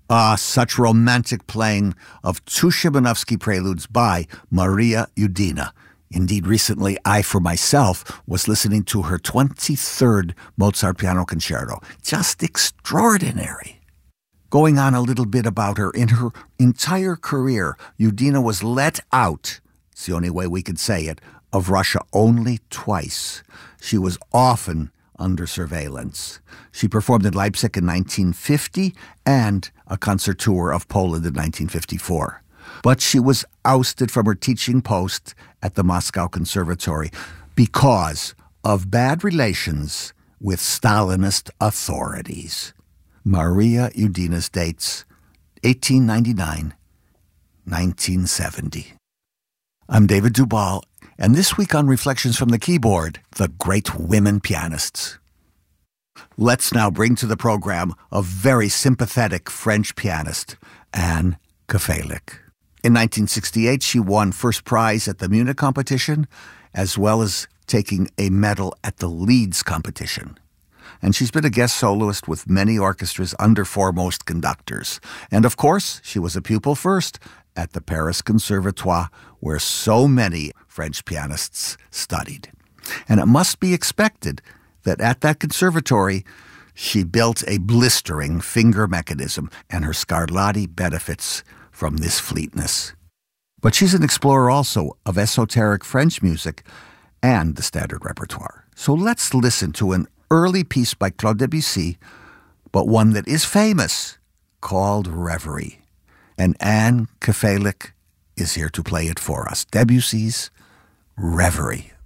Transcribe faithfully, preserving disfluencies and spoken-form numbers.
Ah, such romantic playing of two Szymanowski preludes by Maria Udina. Indeed, recently I, for myself, was listening to her twenty-third Mozart Piano Concerto. Just extraordinary. Going on a little bit about her, in her entire career, Udina was let out, it's the only way we could say it, of Russia only twice. She was often under surveillance. She performed in Leipzig in nineteen fifty and a concert tour of Poland in nineteen fifty-four. But she was ousted from her teaching post at the Moscow Conservatory because of bad relations with Stalinist authorities. Maria Udina's dates, eighteen ninety-nine, nineteen seventy. I'm David Dubal, and this week on Reflections from the Keyboard, the great women pianists. Let's now bring to the program a very sympathetic French pianist, Anne Kafelic. In nineteen sixty-eight, she won first prize at the Munich competition, as well as taking a medal at the Leeds competition. And she's been a guest soloist with many orchestras under foremost conductors. And of course, she was a pupil first at the Paris Conservatoire, where so many French pianists studied. And it must be expected that at that conservatory, she built a blistering finger mechanism, and her Scarlatti benefits from this fleetness. But she's an explorer also of esoteric French music and the standard repertoire. So let's listen to an early piece by Claude Debussy, but one that is famous, called Reverie. And Anne Kafelic is here to play it for us. Debussy's Reverie.